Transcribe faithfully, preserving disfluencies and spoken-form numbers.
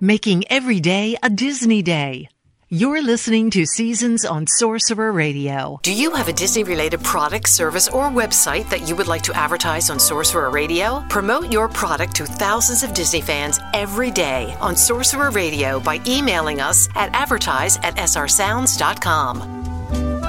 making every day a Disney day. You're listening to Seasons on Sorcerer Radio. Do you have a Disney-related product, service, or website that you would like to advertise on Sorcerer Radio? Promote your product to thousands of Disney fans every day on Sorcerer Radio by emailing us at advertise at s r sounds dot com.